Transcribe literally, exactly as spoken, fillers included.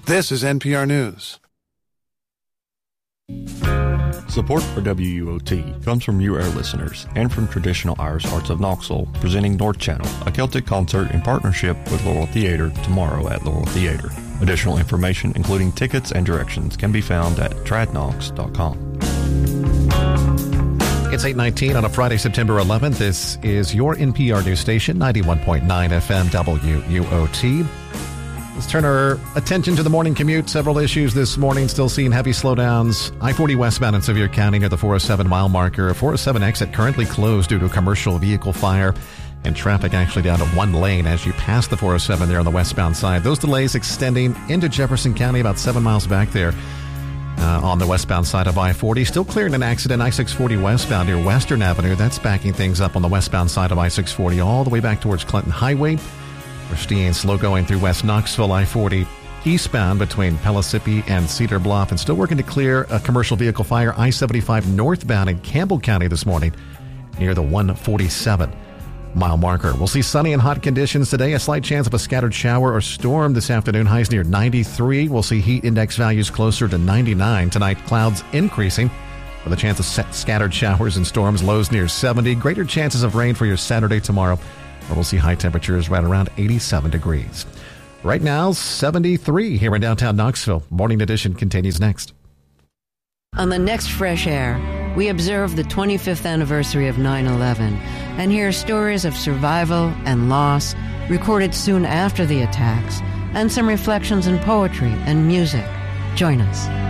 This is N P R News. Support for W U O T comes from you, our listeners, and from Traditional Irish Arts of Knoxville, presenting North Channel, a Celtic concert in partnership with Laurel Theatre, tomorrow at Laurel Theatre. Additional information, including tickets and directions, can be found at tradnox dot com. It's eight nineteen on a Friday, September eleventh. This is your N P R News Station, ninety-one point nine F M W U O T. Let's turn our attention to the morning commute. Several issues this morning. Still seeing heavy slowdowns. I forty westbound in Sevier County near the four oh seven mile marker. four oh seven exit currently closed due to a commercial vehicle fire. And traffic actually down to one lane as you pass the four oh seven there on the westbound side. Those delays extending into Jefferson County, about seven miles back there uh, on the westbound side of I forty. Still clearing an accident, I six forty westbound near Western Avenue. That's backing things up on the westbound side of I six forty all the way back towards Clinton Highway. We're staying slow going through West Knoxville, I forty eastbound between Pellissippi and Cedar Bluff, and still working to clear a commercial vehicle fire I seventy-five northbound in Campbell County this morning near the one forty-seven mile marker. We'll see sunny and hot conditions today. A slight chance of a scattered shower or storm this afternoon. Highs near ninety-three. We'll see heat index values closer to ninety-nine. Tonight, clouds increasing with a chance of scattered showers and storms. Lows near seventy. Greater chances of rain for your Saturday tomorrow, where we'll see high temperatures right around eighty-seven degrees. Right now, seventy-three here in downtown Knoxville. Morning Edition continues next. On the next Fresh Air, we observe the twenty-fifth anniversary of nine eleven and hear stories of survival and loss recorded soon after the attacks, and some reflections in poetry and music. Join us.